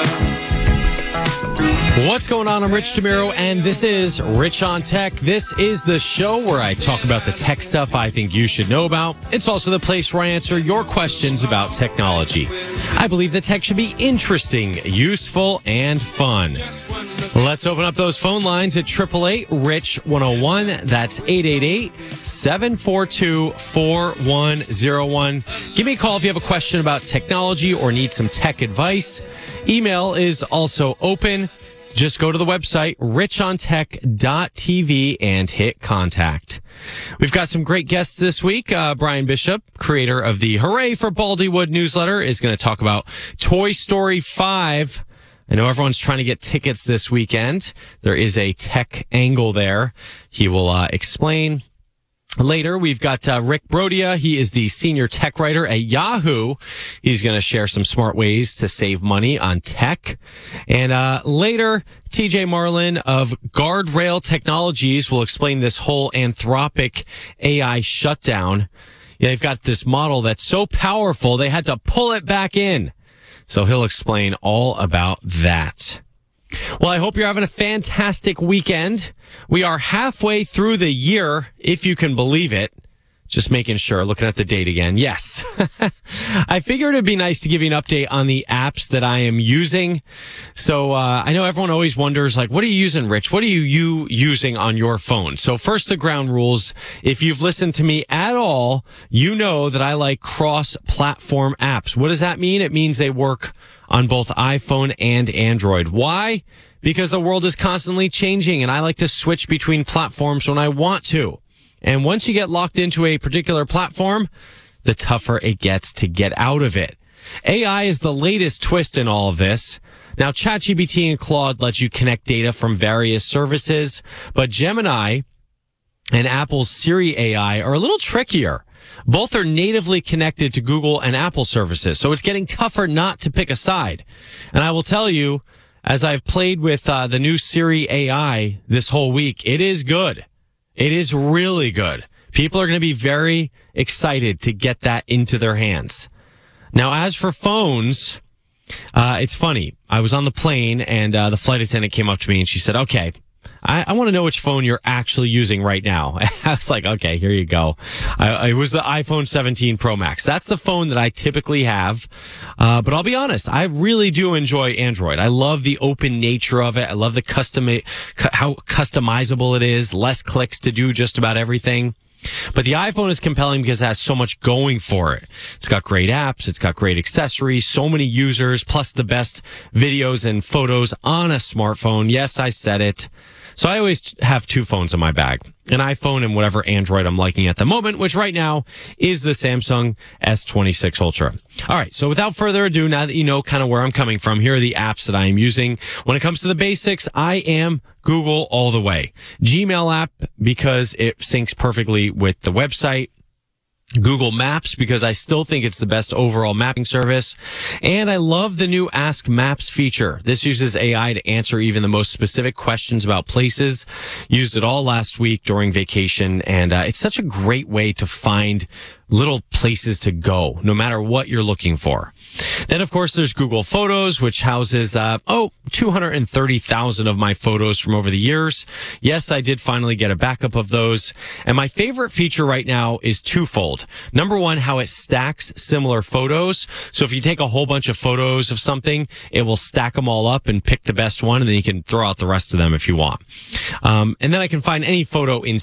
What's going on? I'm Rich DeMiro, and this is Rich on Tech. This is the show where I talk about the tech stuff I think you should know about. It's also the place where I answer your questions about technology. I believe that tech should be interesting, useful, and fun. Let's open up those phone lines at 888-RICH-101. That's 888-742-4101. Give me a call if you have a question about technology or need some tech advice. Email is also open. Just go to the website, richontech.tv, and hit contact. We've got some great guests this week. Brian Bishop, creator of the Hooray for Baldywood newsletter, is going to talk about Toy Story 5. I know everyone's trying to get tickets this weekend. There is a tech angle there. He will explain. Later, we've got Rick Brodia. He is the senior tech writer at Yahoo. He's going to share some smart ways to save money on tech. And later, TJ Marlin of Guardrail Technologies will explain this whole Anthropic AI shutdown. Yeah, they've got this model that's so powerful, they had to pull it back in. So he'll explain all about that. Well, I hope you're having a fantastic weekend. We are halfway through the year, if you can believe it. Just making sure, looking at the date again. Yes. I figured it'd be nice to give you an update on the apps that I am using. So, I know everyone always wonders, like, what are you using, Rich? What are you using on your phone? So first, the ground rules. If you've listened to me at all, you know that I like cross-platform apps. What does that mean? It means they work on both iPhone and Android. Why? Because the world is constantly changing and I like to switch between platforms when I want to. And once you get locked into a particular platform, the tougher it gets to get out of it. AI is the latest twist in all of this. Now, ChatGPT and Claude let you connect data from various services, but Gemini and Apple's Siri AI are a little trickier. Both are natively connected to Google and Apple services, so it's getting tougher not to pick a side. And I will tell you, as I've played with the new Siri AI this whole week, it is good. It is really good. People are going to be very excited to get that into their hands. Now, as for phones, it's funny. I was on the plane and the flight attendant came up to me and she said, okay, I want to know which phone you're actually using right now. I was like, okay, here you go. It was the iPhone 17 Pro Max. That's the phone that I typically have. But I'll be honest, I really do enjoy Android. I love the open nature of it. I love the how customizable it is, less clicks to do just about everything. But the iPhone is compelling because it has so much going for it. It's got great apps. It's got great accessories, so many users, plus the best videos and photos on a smartphone. Yes, I said it. So I always have two phones in my bag, an iPhone and whatever Android I'm liking at the moment, which right now is the Samsung S26 Ultra. All right. So without further ado, now that you know kind of where I'm coming from, here are the apps that I am using. When it comes to the basics, I am Google all the way. Gmail app because it syncs perfectly with the website. Google Maps because I still think it's the best overall mapping service. And I love the new Ask Maps feature. This uses AI to answer even the most specific questions about places. Used it all last week during vacation. And it's such a great way to find little places to go, no matter what you're looking for. Then, of course, there's Google Photos, which houses, 230,000 of my photos from over the years. Yes, I did finally get a backup of those. And my favorite feature right now is twofold. Number one, how it stacks similar photos. So if you take a whole bunch of photos of something, it will stack them all up and pick the best one, and then you can throw out the rest of them if you want. And then I can find any photo in